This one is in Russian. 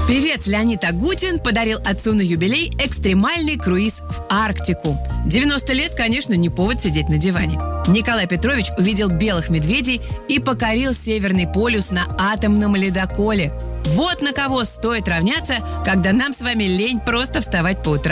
Певец Леонид Агутин подарил отцу на юбилей экстремальный круиз в Арктику. 90 лет, конечно, не повод сидеть на диване. Николай Петрович увидел белых медведей и покорил Северный полюс на атомном ледоколе. Вот на кого стоит равняться, когда нам с вами лень просто вставать по утрам.